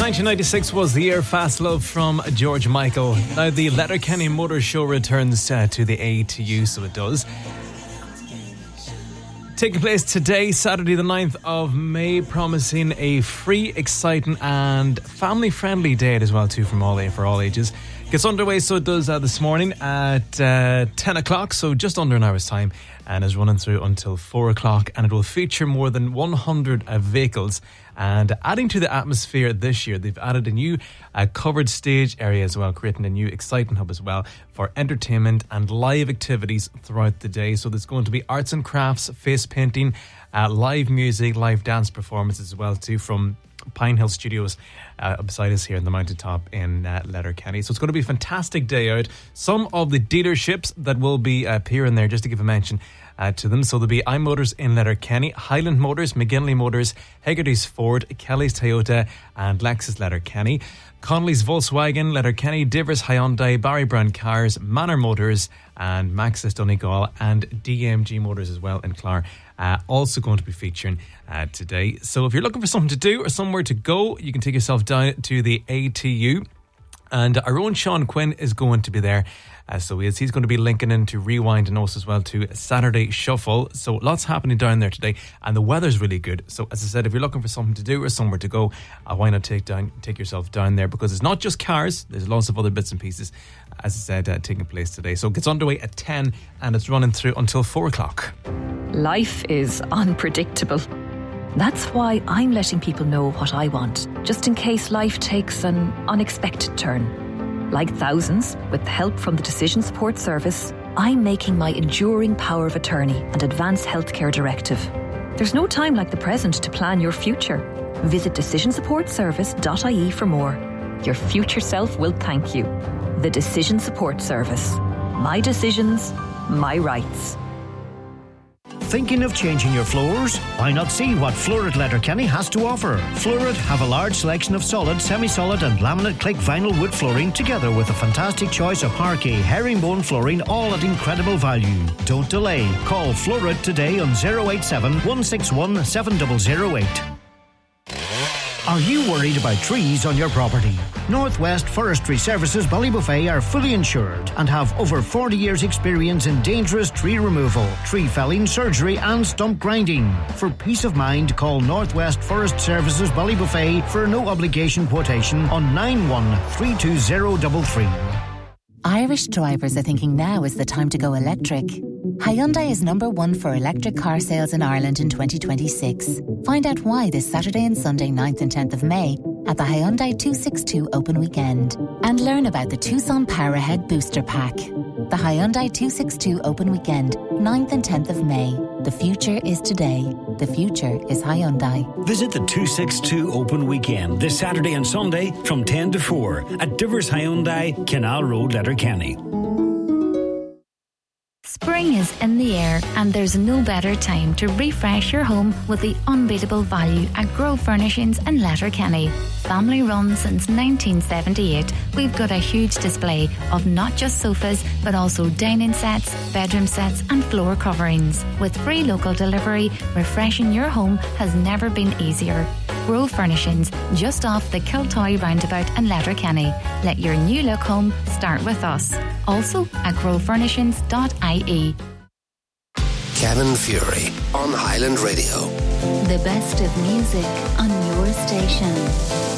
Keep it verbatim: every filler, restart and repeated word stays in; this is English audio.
nineteen ninety-six was the year. Fast Love from George Michael. Now the Letterkenny Motor Show returns uh, to the A T U, so it does. Taking place today, Saturday the ninth of May, promising a free, exciting and family-friendly day as well too, from all for all ages. Gets underway, so it does uh, this morning at uh, ten o'clock, so just under an hour's time, and is running through until four o'clock, and it will feature more than one hundred uh, vehicles. And adding to the atmosphere this year, they've added a new uh, covered stage area as well, creating a new exciting hub as well for entertainment and live activities throughout the day. So there's going to be arts and crafts, face painting, uh, live music, live dance performances as well too, from Pine Hill Studios uh, beside us here in the mountaintop in uh, Letterkenny. So it's going to be a fantastic day out. Some of the dealerships that will be uh, appearing there, just to give a mention uh, to them. So there'll be iMotors in Letterkenny, Highland Motors, McGinley Motors, Hegarty's Ford, Kelly's Toyota and Lexus Letterkenny, Connolly's Volkswagen Letterkenny, Divers Hyundai, Barry Brown Cars, Manor Motors and Maxis Donegal, and D M G Motors as well in Clare. Uh, also going to be featuring uh, today. So if you're looking for something to do or somewhere to go, you can take yourself down to the A T U. And our own Sean Quinn is going to be there. Uh, so he is, he's going to be linking into Rewind and also as well to Saturday Shuffle. So lots happening down there today, and the weather's really good. So as I said, if you're looking for something to do or somewhere to go, uh, why not take down take yourself down there, because it's not just cars, there's lots of other bits and pieces, as I said, uh, taking place today. So it gets underway at ten and it's running through until four o'clock. Life is unpredictable. That's why I'm letting people know what I want, just in case life takes an unexpected turn. Like thousands, with help from the Decision Support Service, I'm making my enduring power of attorney and advance healthcare directive. There's no time like the present to plan your future. Visit decision support service dot I E for more. Your future self will thank you. The Decision Support Service. My decisions, my rights. Thinking of changing your floors? Why not see what Florid Letterkenny has to offer? Florid have a large selection of solid, semi-solid and laminate click vinyl wood flooring, together with a fantastic choice of parquet, herringbone flooring, all at incredible value. Don't delay. Call Florid today on zero eight seven, one six one, seven zero zero eight. Are you worried about trees on your property? Northwest Forestry Services Ballybofey are fully insured and have over forty years experience in dangerous tree removal, tree felling, surgery and stump grinding. For peace of mind, call Northwest Forest Services Ballybofey for a no obligation quotation on nine one three two zero three three. Irish drivers are thinking now is the time to go electric. Hyundai is number one for electric car sales in Ireland in twenty twenty-six. Find out why this Saturday and Sunday ninth and tenth of May at the Hyundai two sixty-two Open Weekend. And learn about the Tucson Power Ahead Booster Pack. The Hyundai two sixty-two Open Weekend, ninth and tenth of May. The future is today. The future is Hyundai. Visit the two sixty-two Open Weekend this Saturday and Sunday from ten to four at Divers Hyundai, Canal Road, Letterkenny. Spring is in the air and there's no better time to refresh your home with the unbeatable value at Grove Furnishings in Letterkenny. Family run since nineteen seventy-eight, we've got a huge display of not just sofas but also dining sets, bedroom sets and floor coverings. With free local delivery, refreshing your home has never been easier. Grove Furnishings, just off the Kiltoy roundabout in Letterkenny. Let your new look home start with us. Also at grove furnishings dot I E. Kevin Fury on Highland Radio. The best of music on your station.